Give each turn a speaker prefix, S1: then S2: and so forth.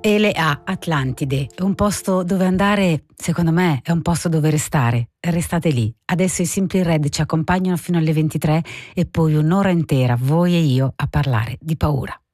S1: Ele a Atlantide, è un posto dove andare, secondo me, è un posto dove restare. Restate lì. Adesso i Simply Red ci accompagnano fino alle 23 e poi un'ora intera, voi e io, a parlare di paura.